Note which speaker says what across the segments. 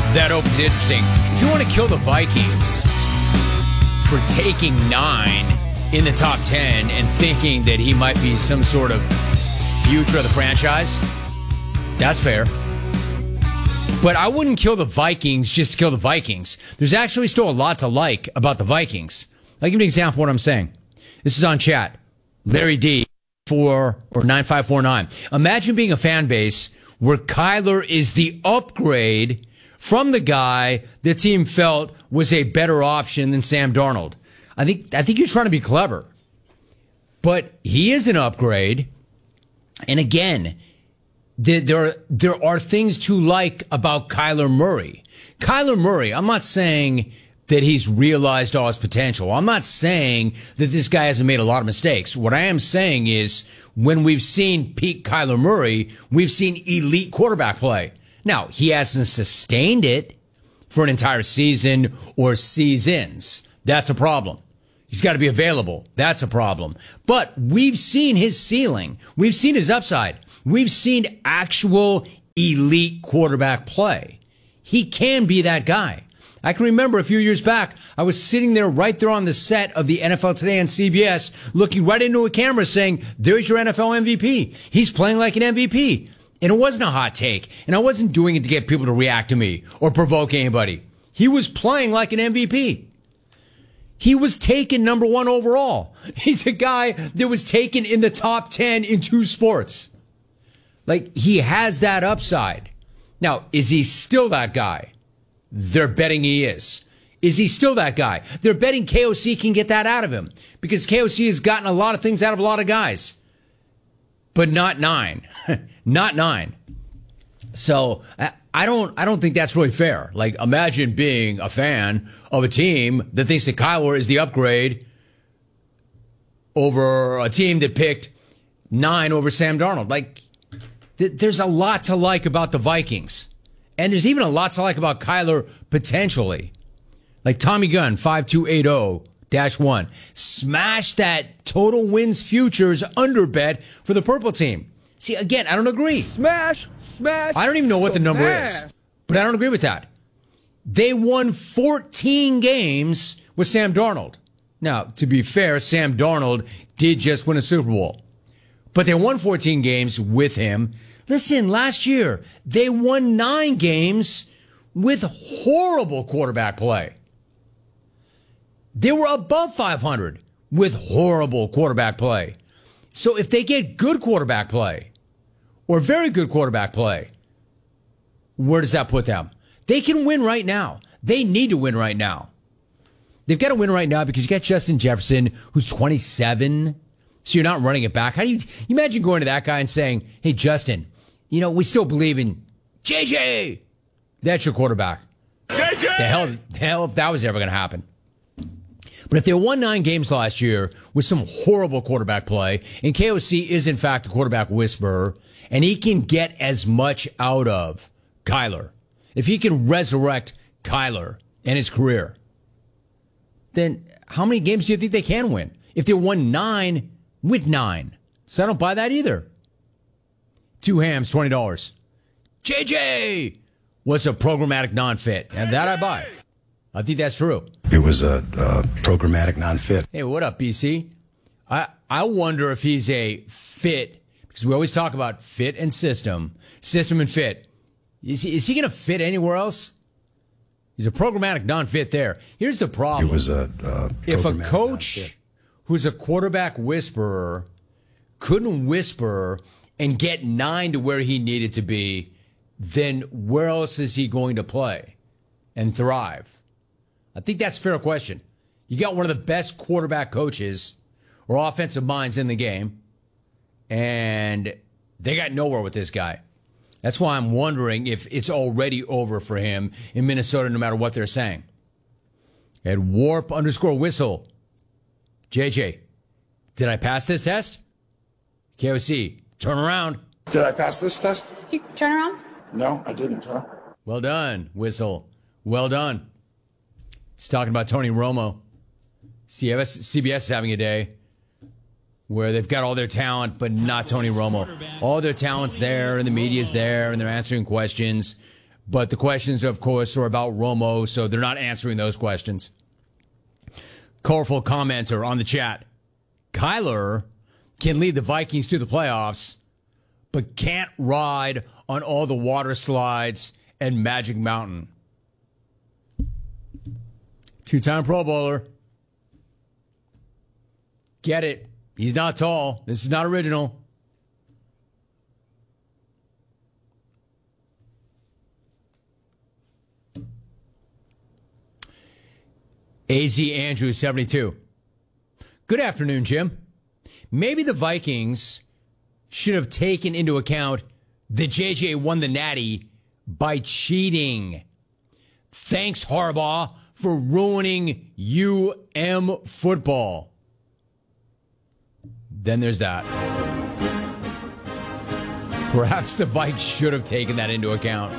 Speaker 1: That opens interesting. If you want to kill the Vikings for taking 9 in the top 10 and thinking that he might be some sort of future of the franchise, that's fair. But I wouldn't kill the Vikings just to kill the Vikings. There's actually still a lot to like about the Vikings. I'll give you an example of what I'm saying. This is on chat. Larry D. 9549. Imagine being a fan base where Kyler is the upgrade from the guy the team felt was a better option than Sam Darnold. I think you're trying to be clever. But he is an upgrade. And again, there are things to like about Kyler Murray. Kyler Murray, I'm not saying that he's realized all his potential. I'm not saying that this guy hasn't made a lot of mistakes. What I am saying is when we've seen peak Kyler Murray, we've seen elite quarterback play. Now, he hasn't sustained it for an entire season or seasons. That's a problem. He's got to be available. That's a problem. But we've seen his ceiling. We've seen his upside. We've seen actual elite quarterback play. He can be that guy. I can remember a few years back, I was sitting there right there on the set of the NFL Today on CBS, looking right into a camera saying, there's your NFL MVP. He's playing like an MVP. And it wasn't a hot take. And I wasn't doing it to get people to react to me or provoke anybody. He was playing like an MVP. He was taken number 1 overall. He's a guy that was taken in the top 10 in 2 sports. Like, he has that upside. Now, is he still that guy? They're betting he is. Is he still that guy? They're betting KOC can get that out of him because KOC has gotten a lot of things out of a lot of guys, but not 9, not 9. So I don't think that's really fair. Like, imagine being a fan of a team that thinks that Kyler is the upgrade over a team that picked 9 over Sam Darnold. Like, there's a lot to like about the Vikings. And there's even a lot to like about Kyler potentially. Like Tommy Gunn, 5280-1. Smash that total wins futures under bet for the purple team. See, again, I don't agree.
Speaker 2: Smash. I
Speaker 1: don't even know what the number is. But I don't agree with that. They won 14 games with Sam Darnold. Now, to be fair, Sam Darnold did just win a Super Bowl. But they won 14 games with him. Listen, last year, they won 9 games with horrible quarterback play. They were above 500 with horrible quarterback play. So if they get good quarterback play or very good quarterback play, where does that put them? They can win right now. They need to win right now. They've got to win right now because you got Justin Jefferson, who's 27. So you're not running it back. How do you imagine going to that guy and saying, hey, Justin, you know, we still believe in JJ. That's your quarterback. JJ! The hell if that was ever going to happen. But if they won 9 games last year with some horrible quarterback play, and KOC is in fact a quarterback whisperer, and he can get as much out of Kyler, if he can resurrect Kyler and his career, then how many games do you think they can win? If they won 9 with 9. So I don't buy that either. 2 hams, $20. JJ! What's a programmatic non-fit? And that I buy. I think that's true.
Speaker 3: It was a programmatic non-fit.
Speaker 1: Hey, what up, BC? I wonder if he's a fit, because we always talk about fit and system and fit. Is he going to fit anywhere else? He's a programmatic non-fit there. Here's the problem.
Speaker 3: It was a
Speaker 1: if a coach who's a quarterback whisperer couldn't whisper and get 9 to where he needed to be, then where else is he going to play and thrive? I think that's a fair question. You got one of the best quarterback coaches or offensive minds in the game, and they got nowhere with this guy. That's why I'm wondering if it's already over for him in Minnesota, no matter what they're saying. At warp_whistle. JJ, did I pass this test? KOC, turn around.
Speaker 4: Did I pass this test?
Speaker 5: You turn around?
Speaker 4: No, I didn't, huh?
Speaker 1: Well done, Whistle. Well done. He's talking about Tony Romo. CBS is having a day where they've got all their talent, but not Tony Romo. All their talent's there, and the media's there, and they're answering questions. But the questions, of course, are about Romo, so they're not answering those questions. Colorful commenter on the chat. Kyler can lead the Vikings to the playoffs, but can't ride on all the water slides and Magic Mountain. Two-time Pro Bowler. Get it. He's not tall. This is not original. AZ Andrew 72. Good afternoon, Jim. Maybe the Vikings should have taken into account that JJ won the Natty by cheating. Thanks, Harbaugh, for ruining UM football. Then there's that. Perhaps the Vikes should have taken that into account.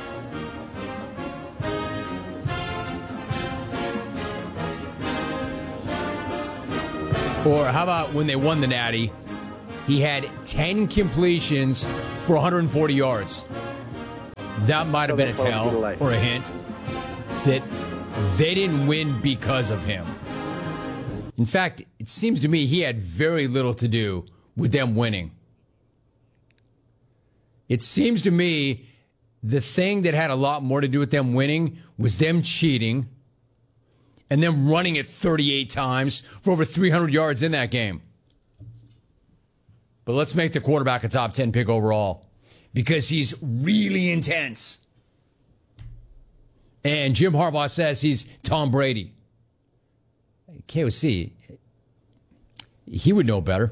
Speaker 1: Or how about when they won the Natty, he had 10 completions for 140 yards. That might have been a tell or a hint that they didn't win because of him. In fact, it seems to me he had very little to do with them winning. It seems to me the thing that had a lot more to do with them winning was them cheating and them running it 38 times for over 300 yards in that game. But let's make the quarterback a top 10 pick overall because he's really intense. And Jim Harbaugh says he's Tom Brady. KOC, he would know better.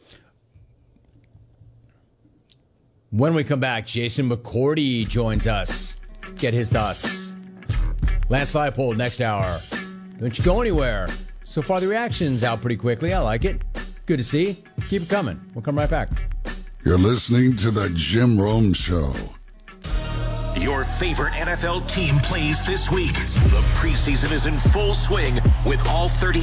Speaker 1: When we come back, Jason McCourty joins us. Get his thoughts. Lance Leipold next hour. Don't you go anywhere. So far, the reaction's out pretty quickly. I like it. Good to see. Keep it coming. We'll come right back.
Speaker 2: You're listening to The Jim Rome Show.
Speaker 5: Your favorite NFL team plays this week. The preseason is in full swing with all 32